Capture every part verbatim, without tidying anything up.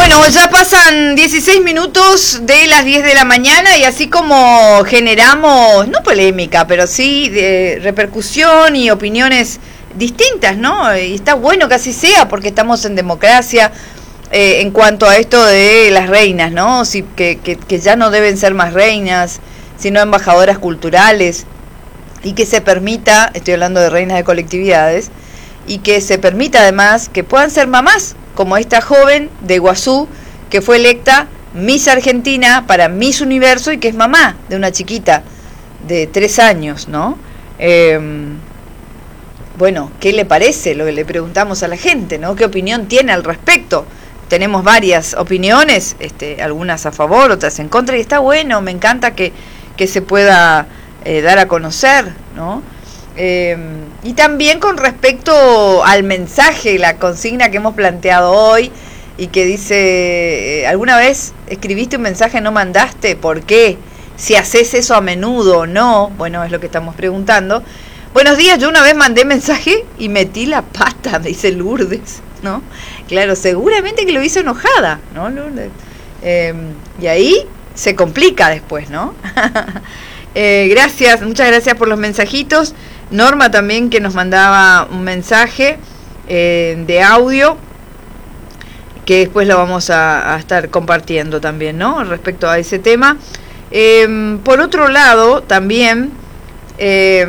Bueno, ya pasan dieciséis minutos de las diez de la mañana y así como generamos, no polémica, pero sí de repercusión y opiniones distintas, ¿no? Y está bueno que así sea porque estamos en democracia eh, en cuanto a esto de las reinas, ¿no? Si, que, que, que ya no deben ser más reinas, sino embajadoras culturales y que se permita, estoy hablando de reinas de colectividades, y que se permita además que puedan ser mamás, como esta joven de Iguazú que fue electa Miss Argentina para Miss Universo y que es mamá de una chiquita de tres años, ¿no? Eh, bueno, ¿qué le parece? Lo que le preguntamos a la gente, ¿no? ¿Qué opinión tiene al respecto? Tenemos varias opiniones, este, algunas a favor, otras en contra, y está bueno, me encanta que, que se pueda eh, dar a conocer, ¿no? Eh, y también con respecto al mensaje, la consigna que hemos planteado hoy y que dice, eh, ¿alguna vez escribiste un mensaje y no mandaste? ¿Por qué? Si haces eso a menudo o no, bueno, es lo que estamos preguntando. Buenos días, yo una vez mandé mensaje y metí la pata, me dice Lourdes, ¿no? Claro, seguramente que lo hizo enojada, ¿no, Lourdes? Eh, y ahí se complica después, ¿no? eh, gracias, muchas gracias por los mensajitos. Norma también, que nos mandaba un mensaje eh, de audio que después lo vamos a, a estar compartiendo también, ¿no? Respecto a ese tema. Eh, por otro lado, también eh,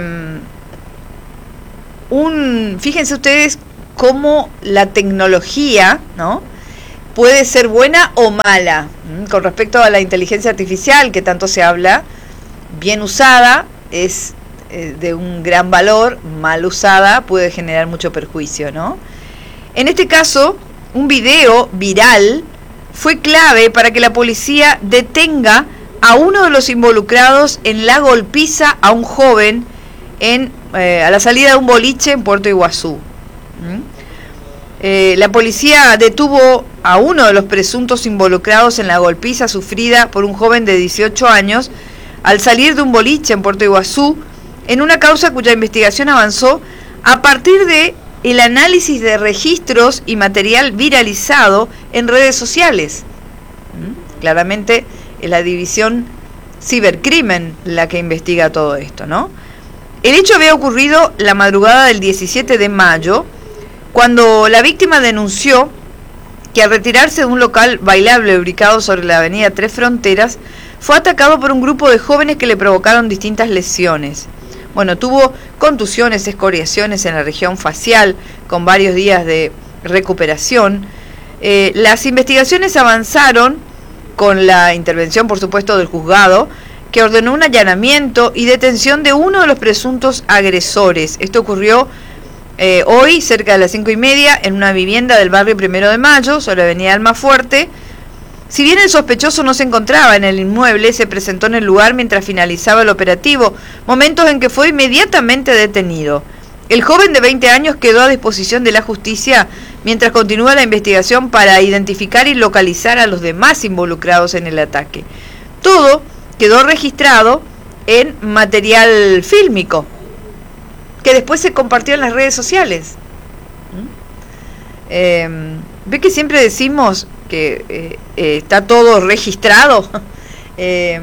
un, fíjense ustedes cómo la tecnología, ¿no?, puede ser buena o mala, ¿m? Con respecto a la inteligencia artificial que tanto se habla. Bien usada es de un gran valor, mal usada puede generar mucho perjuicio, ¿no? En este caso, un video viral fue clave para que la policía detenga a uno de los involucrados en la golpiza a un joven en eh, a la salida de un boliche en Puerto Iguazú. ¿Mm? Eh, la policía detuvo a uno de los presuntos involucrados en la golpiza sufrida por un joven de dieciocho años al salir de un boliche en Puerto Iguazú, en una causa cuya investigación avanzó a partir de el análisis de registros y material viralizado en redes sociales. ¿Mm? Claramente es la división cibercrimen la que investiga todo esto, ¿no? El hecho había ocurrido la madrugada del diecisiete de mayo, cuando la víctima denunció que al retirarse de un local bailable ubicado sobre la avenida Tres Fronteras, fue atacado por un grupo de jóvenes que le provocaron distintas lesiones. Bueno, tuvo contusiones, escoriaciones en la región facial, con varios días de recuperación. Eh, las investigaciones avanzaron con la intervención, por supuesto, del juzgado, que ordenó un allanamiento y detención de uno de los presuntos agresores. Esto ocurrió eh, hoy, cerca de las cinco y media, en una vivienda del barrio Primero de Mayo, sobre la avenida Almafuerte. Si bien el sospechoso no se encontraba en el inmueble, se presentó en el lugar mientras finalizaba el operativo, momentos en que fue inmediatamente detenido. El joven de veinte años quedó a disposición de la justicia mientras continúa la investigación para identificar y localizar a los demás involucrados en el ataque. Todo quedó registrado en material fílmico, que después se compartió en las redes sociales. ¿Mm? Eh, ¿Ve que siempre decimos que eh, eh, está todo registrado? eh,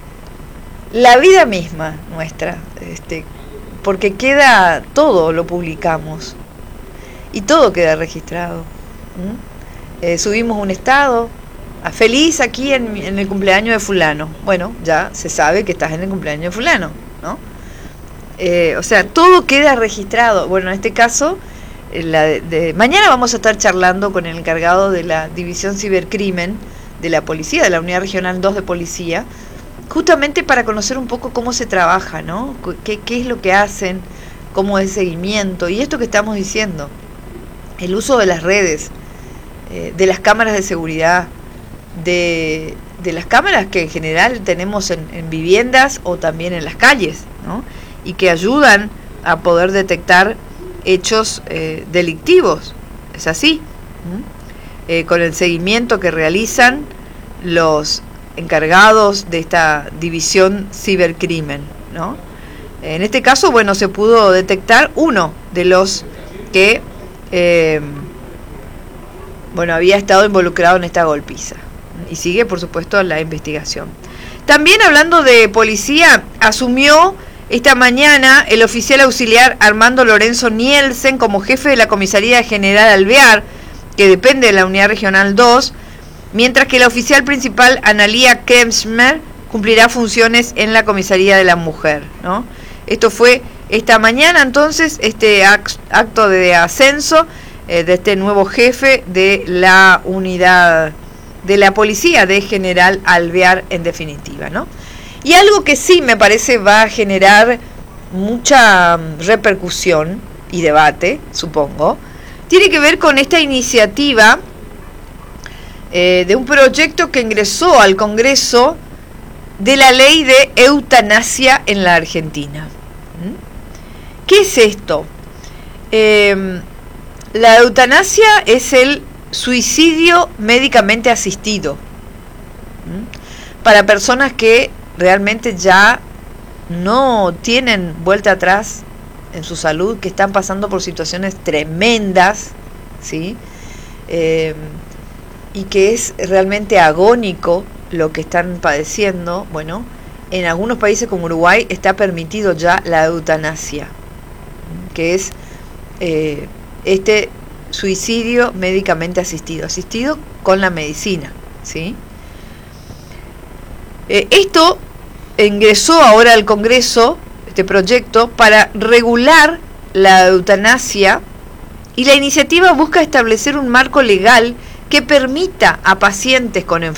la vida misma nuestra, este, porque queda todo, lo publicamos y todo queda registrado. ¿Mm? Eh, subimos un estado, a feliz aquí en, en el cumpleaños de fulano. Bueno, ya se sabe que estás en el cumpleaños de fulano, ¿no? Eh, o sea, todo queda registrado. Bueno, en este caso, La de, de, mañana vamos a estar charlando con el encargado de la División Cibercrimen de la Policía, de la Unidad Regional dos de Policía, justamente para conocer un poco cómo se trabaja, ¿no? ¿Qué, qué es lo que hacen? ¿Cómo es el seguimiento? Y esto que estamos diciendo, el uso de las redes, eh, de las cámaras de seguridad, de, de las cámaras que en general tenemos en, en viviendas o también en las calles, ¿no? Y que ayudan a poder detectar hechos eh, delictivos, es así, ¿Mm? eh, con el seguimiento que realizan los encargados de esta división cibercrimen, ¿no? En este caso, bueno, se pudo detectar uno de los que eh, bueno, había estado involucrado en esta golpiza. Y sigue, por supuesto, la investigación. También hablando de policía, asumió esta mañana el oficial auxiliar Armando Lorenzo Nielsen como jefe de la Comisaría General Alvear, que depende de la Unidad Regional dos, mientras que la oficial principal Analía Kemsmer cumplirá funciones en la Comisaría de la Mujer, ¿no? Esto fue esta mañana, entonces, este acto de ascenso eh, de este nuevo jefe de la unidad de la policía de General Alvear, en definitiva, ¿no? Y algo que sí me parece va a generar mucha repercusión y debate, supongo, tiene que ver con esta iniciativa eh, de un proyecto que ingresó al Congreso de la ley de eutanasia en la Argentina. ¿Mm? ¿Qué es esto? Eh, la eutanasia es el suicidio médicamente asistido. ¿Mm? Para personas que realmente ya no tienen vuelta atrás en su salud, que están pasando por situaciones tremendas, ¿sí? Eh, y que es realmente agónico lo que están padeciendo. Bueno, en algunos países como Uruguay está permitido ya la eutanasia, que es eh, este suicidio médicamente asistido, asistido con la medicina, ¿sí? Eh, esto ingresó ahora al Congreso, este proyecto, para regular la eutanasia, y la iniciativa busca establecer un marco legal que permita a pacientes con enfermedades